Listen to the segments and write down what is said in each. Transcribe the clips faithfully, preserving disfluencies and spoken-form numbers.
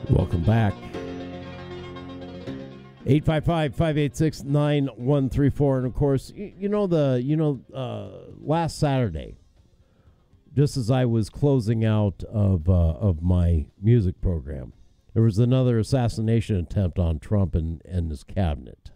Welcome back. eight five five, five eight six, nine one three four. And of course, you, you know the you know uh, last Saturday, just as I was closing out of uh, of my music program, there was another assassination attempt on Trump and, and his cabinet.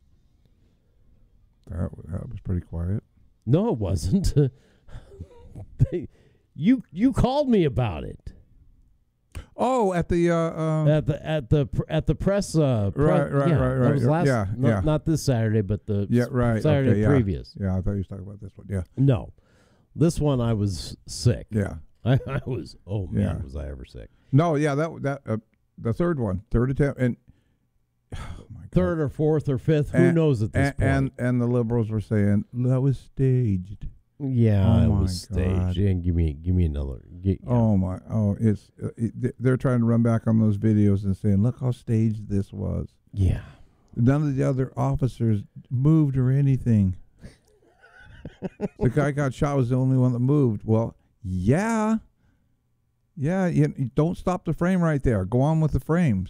That, that was pretty quiet. No, it wasn't. they, you you called me about it. Oh, at the uh, uh, At the at the pr- at the press, uh, pre- Right, right, yeah, right, that right. was last, Yeah, not, yeah. not this Saturday, but the yeah, s- right. Saturday okay, yeah. previous. Yeah, I thought you was talking about this one. Yeah, No, this one I was sick. yeah. I, I was. Oh man, Yeah. was I ever sick? No, yeah, that that uh, the third one, third attempt, and oh my God. Third or fourth or fifth? Who And- knows at this and, point? and and the liberals were saying that was staged. yeah, Oh it my was God. staged. And give me, give me another. Get, yeah. Oh my! Oh, it's uh, it, they're trying to run back on those videos and saying, "Look how staged this was." yeah. None of the other officers moved or anything. The guy got shot was the only one that moved. Well, yeah, yeah. You, you don't stop the frame right there. Go on with the frames.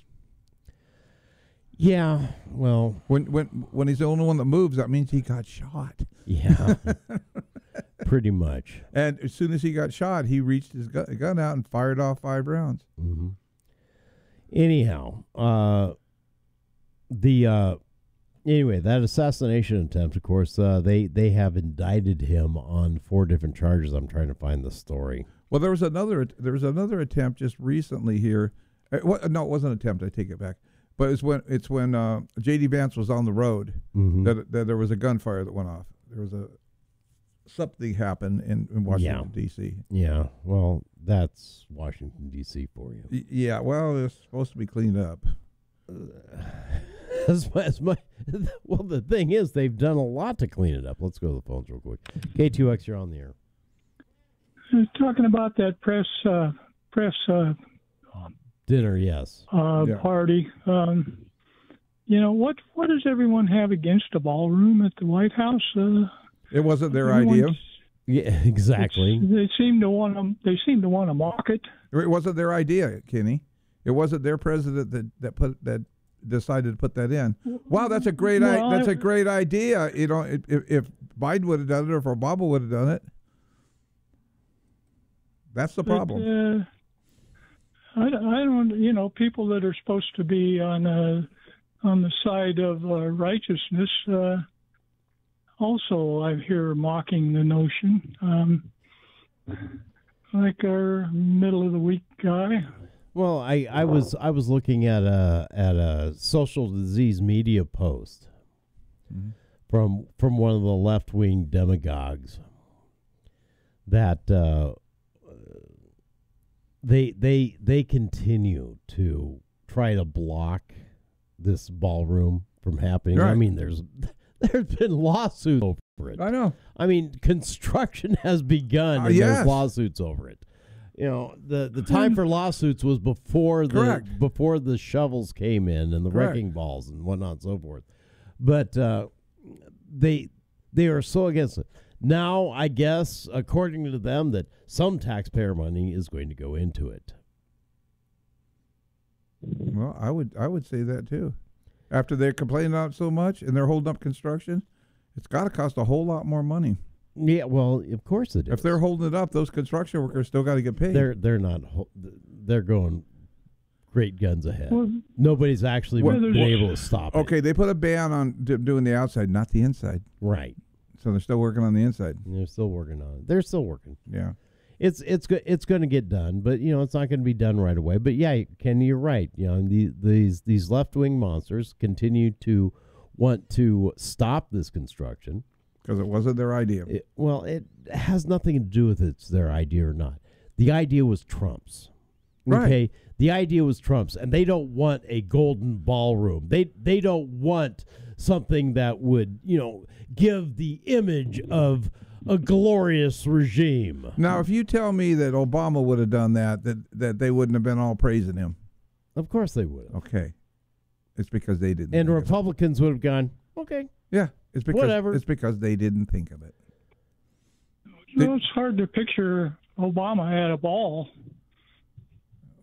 Yeah. Well. When when when he's the only one that moves, that means he got shot. Yeah. Pretty much. And as soon as he got shot, he reached his gu- gun out and fired off five rounds. Mm-hmm. Anyhow, uh, the uh, anyway that assassination attempt, of course, uh, they they have indicted him on four different charges. I'm trying to find the story. Well, there was another there was another attempt just recently here. Uh, what, no, it wasn't an attempt. I take it back. But it's when it's when uh, J D Vance was on the road Mm-hmm. that, that there was a gunfire that went off. There was a something happened in, in Washington D C. Yeah, well, that's Washington D C for you. Y- yeah, well, it's supposed to be cleaned up. As my, as my, well, the thing is, they've done a lot to clean it up. Let's go to the phones real quick. K two X, you're on the air. Talking about that press uh, press uh, Dinner, yes. uh, Yeah. party, um, you know what? What does everyone have against a ballroom at the White House? Uh, It wasn't their everyone- idea. Yeah, exactly. They seem to want to. They seem to want to mock it. It wasn't their idea, Kenny. It wasn't their president that, that put that decided to put that in. Wow, that's a great Well, I, that's I- a great idea. You know, if, if Biden would have done it, or if Obama would have done it, that's the But, problem. uh, I, don't- I don't. You know, people that are supposed to be on uh, on the side of uh, righteousness. Uh, also, I hear mocking the notion. Um, like our middle of the week guy. Well, I, I was I was looking at a at a social disease media post Mhm. from from one of the left wing demagogues that uh, they they they continue to try to block this ballroom from happening. I Right. mean, there's there's been lawsuits over it. I know. I mean, construction has begun, Uh, and yes. there's lawsuits over it. You know, the, the time for lawsuits was before the Correct. before the shovels came in and the Correct. wrecking balls and whatnot and so forth. But uh, they they are so against it. Now, I guess, according to them, that some taxpayer money is going to go into it. Well, I would I would say that too. After they're complaining about it so much and they're holding up construction, it's got to cost a whole lot more money. Yeah, well, of course it is. If they're holding it up, those construction workers still got to get paid. they're they're not ho- they're going great guns ahead. Well, Nobody's actually Well, been there's- able to stop it. Okay, they put a ban on d- doing the outside, not the inside. Right. So they're still working on the inside. And they're still working on it. They're still working. Yeah. It's it's go- it's going to get done, but you know it's not going to be done right away. But yeah, Ken, you're right. You know the, these these left wing monsters continue to want to stop this construction. Because it wasn't their idea. It, well, it has nothing to do with it's their idea or not. The idea was Trump's. Right. Okay, the idea was Trump's, and they don't want a golden ballroom. They they don't want something that would you know give the image of a glorious regime. Now, if you tell me that Obama would have done that, that, that they wouldn't have been all praising him. Of course they would have. Okay. It's because they didn't. And think of it. Republicans would have gone, okay. Yeah. It's because Whatever. It's because they didn't think of it. you know, it's hard to picture Obama at a ball.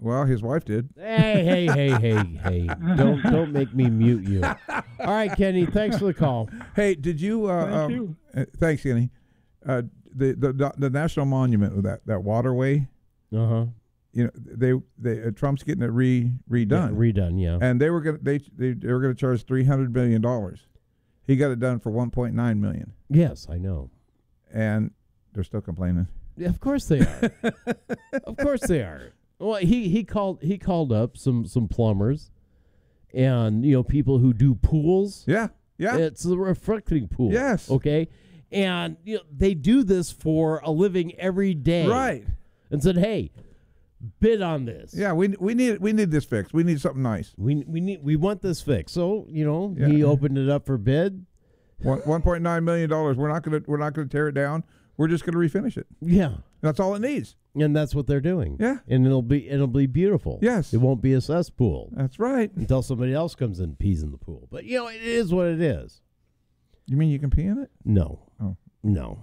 Well, his wife did. Hey, hey, hey, hey, hey! Don't don't make me mute you. All right, Kenny. Thanks for the call. Hey, did you? Uh, Thank um, you. uh, thanks, Kenny. Uh, the, the the national monument with that that waterway. Uh huh. You know, they they uh, Trump's getting it re redone. redone, yeah. And they were gonna they they, they were gonna charge three hundred million dollars. He got it done for one point nine million. Yes, I know. And they're still complaining. Yeah, of course they are. Of course they are. Well, he, he called he called up some some plumbers, and you know people who do pools. Yeah, yeah. It's a reflecting pool. Yes. Okay. And you know they do this for a living every day. Right. And said, hey, bid on this. Yeah, we we need we need this fixed. We need something nice. We we need we want this fixed. So you know Yeah. he opened it up for bid. One one point nine million dollars. We're not gonna we're not gonna tear it down. We're just gonna refinish it. Yeah. That's all it needs. And that's what they're doing. Yeah. And it'll be it'll be beautiful. Yes. It won't be a cesspool That's right. until somebody else comes and pees in the pool. But you know, it is what it is. You mean you can pee in it? No. Oh. No.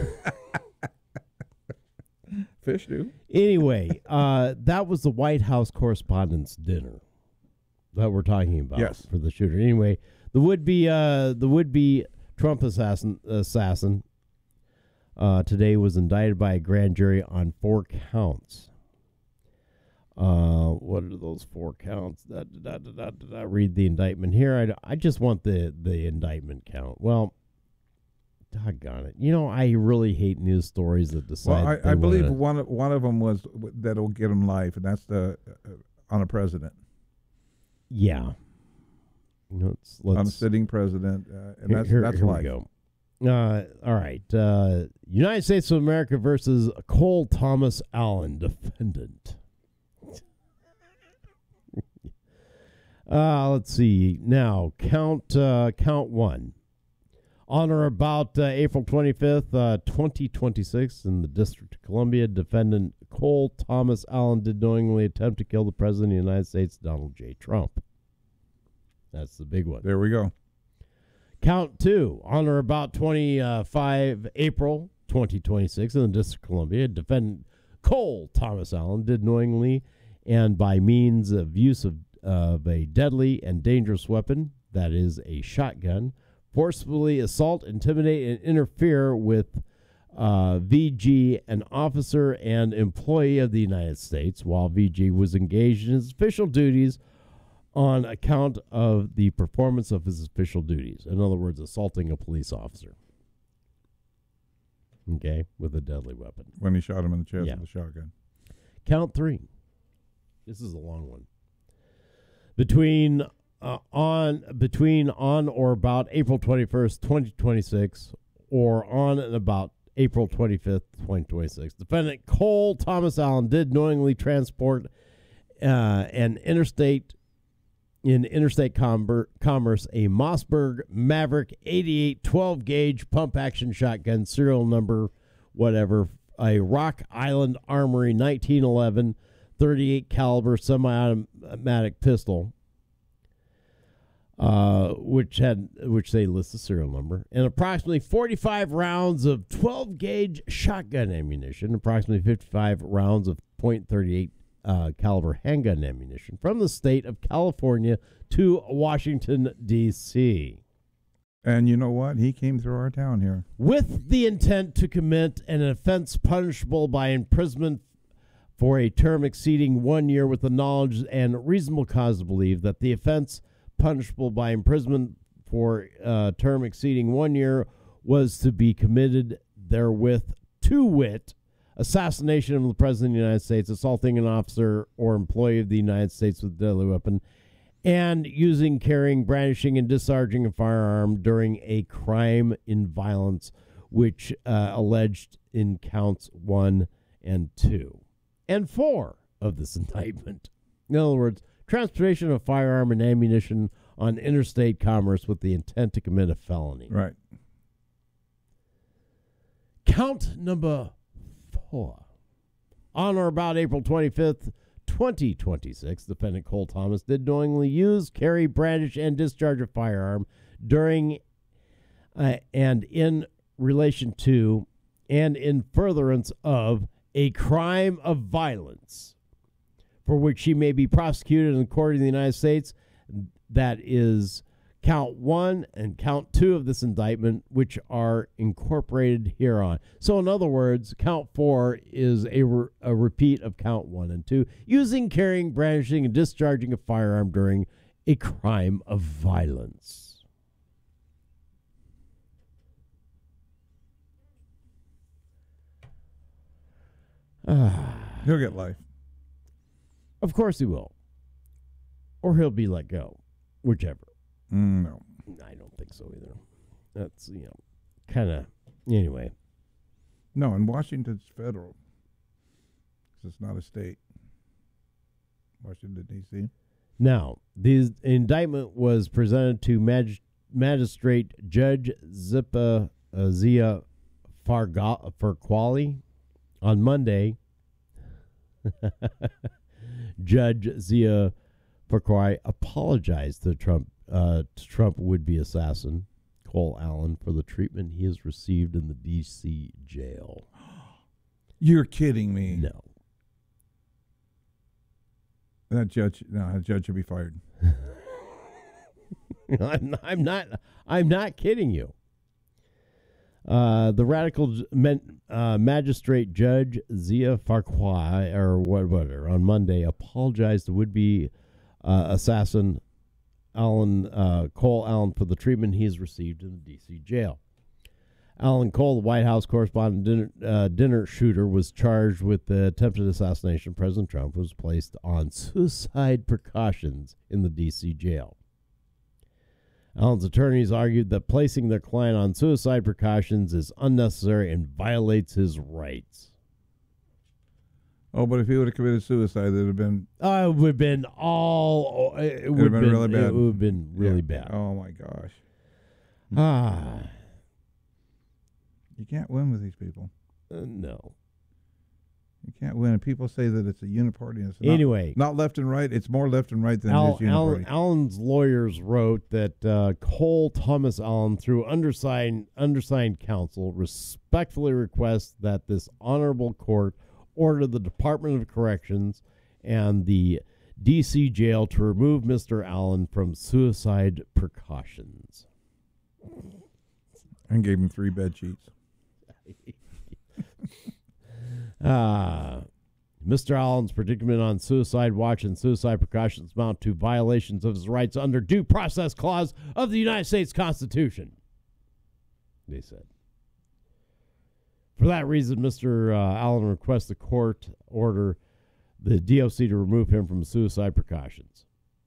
Fish do. Anyway, uh, that was the White House Correspondents' Dinner that we're talking about Yes. for the shooter. Anyway, the would be uh, the would be Trump assassin assassin uh, today was indicted by a grand jury on four counts. Uh, what are those four counts? Da, da, da, da, da, da, da. Read the indictment here. I, I just want the the indictment count. Well, doggone it. You know, I really hate news stories that decide. Well, they I, I believe wanna- one of, one of them was w- that'll get him life, and that's the uh, on a president, Yeah. Let's, let's, on a sitting president, uh, and here, that's here, that's here life. we go. Uh, all right. Uh, United States of America versus Cole Thomas Allen, defendant. uh, let's see. Now, count uh, count one. On or about uh, April twenty-fifth, uh, twenty twenty-six, in the District of Columbia, defendant Cole Thomas Allen did knowingly attempt to kill the President of the United States, Donald J. Trump. That's the big one. There we go. Count two. On or about twenty-fifth April twenty twenty-six, in the District of Columbia, defendant Cole Thomas Allen did knowingly and by means of use of, of a deadly and dangerous weapon, that is a shotgun, forcefully assault, intimidate, and interfere with uh, V G, an officer and employee of the United States, while V G was engaged in his official duties on account of the performance of his official duties. In other words, assaulting a police officer. Okay, with a deadly weapon. When he shot him in the chest Yeah. with a shotgun. Count three. This is a long one. Between uh, on between on or about April twenty-first, twenty twenty-six, or on and about April twenty-fifth, twenty twenty-six, defendant Cole Thomas Allen did knowingly transport uh, an interstate in interstate com- commerce a Mossberg Maverick eighty-eight twelve gauge pump action shotgun, serial number whatever, a Rock Island Armory nineteen eleven thirty-eight caliber semi-automatic pistol, uh, which had which they list the serial number, and approximately forty-five rounds of twelve gauge shotgun ammunition, approximately fifty-five rounds of point three eight uh, caliber handgun ammunition from the state of California to Washington, D C And you know what? He came through our town here. with the intent to commit an offense punishable by imprisonment for a term exceeding one year, with the knowledge and reasonable cause to believe that the offense punishable by imprisonment for a term exceeding one year was to be committed therewith, to wit, assassination of the President of the United States, assaulting an officer or employee of the United States with a deadly weapon, and using, carrying, brandishing, and discharging a firearm during a crime in violence, which uh, alleged in counts one and two and four of this indictment. In other words, transportation of firearm and ammunition on interstate commerce with the intent to commit a felony. Right. Count number four. On or about April twenty-fifth, twenty twenty-six, defendant Cole Thomas did knowingly use, carry, brandish, and discharge a firearm during uh, and in relation to and in furtherance of a crime of violence for which she may be prosecuted in the court of the United States. That is count one and count two of this indictment, which are incorporated hereon. So, in other words, count four is a, re- a repeat of count one and two, using, carrying, brandishing, and discharging a firearm during a crime of violence. Ah. He'll get life. Of course he will. Or he'll be let go. Whichever. Mm, no. I don't think so either. That's, you know, kind of, anyway. No, in Washington's federal. 'Cause it's not a state. Washington, D C Now, the indictment was presented to Mag- Magistrate Judge Zippa uh, Zia Farga- Farquali on Monday. Judge Zia Farquali apologized to Trump uh, to Trump would-be assassin Cole Allen for the treatment he has received in the D C jail. You're kidding me. No. That judge, no, that judge should be fired. I'm not, I'm not. I'm not kidding you. Uh, the radical j- men, uh, magistrate judge Zia Farquhar, or whatever, on Monday apologized to would-be uh, assassin Alan uh, Cole Allen for the treatment he has received in the D C jail. Alan Cole, the White House correspondent dinner, uh, dinner shooter, was charged with the attempted assassination of President Trump, was placed on suicide precautions in the D C jail. Allen's attorneys argued that placing their client on suicide precautions is unnecessary and violates his rights. Oh, but if he would have committed suicide, there'd have been. Uh, it would have been all. It would have been been, really bad. It would have been really yeah. bad. Oh my gosh! Ah, You can't win with these people. uh, no. You can't win. And people say that it's a uniparty. And it's Anyway. not, not left and right. It's more left and right than Al, it is Al, uniparty. Allen's lawyers wrote that uh, Cole Thomas Allen, through undersigned undersigned counsel, respectfully requests that this honorable court order the Department of Corrections and the D C jail to remove Mister Allen from suicide precautions. And gave him three bed sheets. Uh, Mister Allen's predicament on suicide watch and suicide precautions amount to violations of his rights under due process clause of the United States Constitution, they said. For that reason, Mister Uh, Allen requests the court order the D O C to remove him from suicide precautions.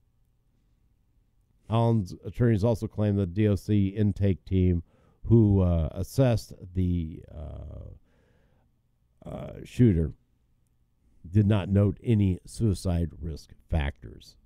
Allen's attorneys also claim that the D O C intake team who uh, assessed the uh, uh, shooter did not note any suicide risk factors.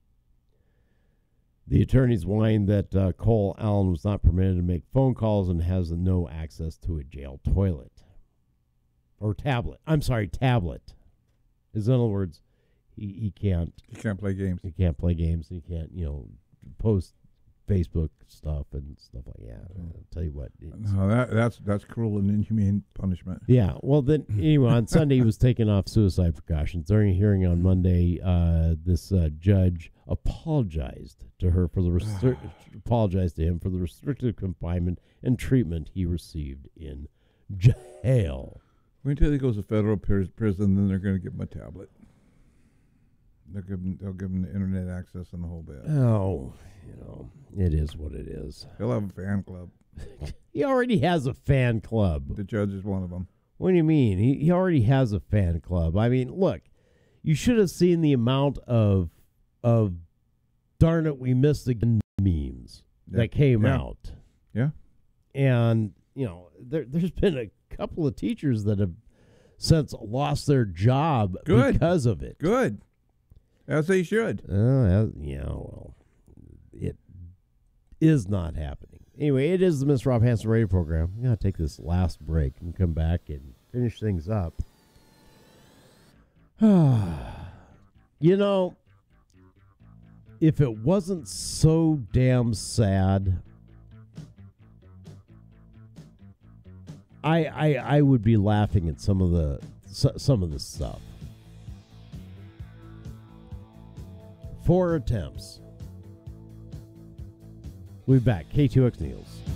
The attorneys whined that uh, Cole Allen was not permitted to make phone calls and has no access to a jail toilet. Or tablet. I'm sorry, tablet. In other words, he, he can't You can't play games. he can't play games. He can't, you know, post Facebook stuff and stuff like that. I'll tell you what. it's- No, that, that's that's cruel and inhumane punishment. Yeah, well, then, anyway, on Sunday, he was taking off suicide precautions. During a hearing on Monday, uh, this uh, judge apologized to her for the restri- apologized to him for the restricted confinement and treatment he received in jail. Wait until he goes to federal pris- prison, then they're going to give him a tablet. They'll give him, they'll give him the internet access and the whole bit. Oh, you know, it is what it is. He'll have a fan club. He already has a fan club. The judge is one of them. What do you mean? He he already has a fan club. I mean, look, you should have seen the amount of of darn it, we missed again memes Yeah. that came Yeah. out. Yeah. And, you know, there there's been a couple of teachers that have since lost their job Good. because of it. Good. As they should. Oh, uh, yeah, well, it is not happening. Anyway, it is the Mister Rob Hansen radio program. I'm going to take this last break and come back and finish things up. You know, if it wasn't so damn sad, I I, I would be laughing at some of the so, some of the stuff. Four attempts. We'll be back. K two X News.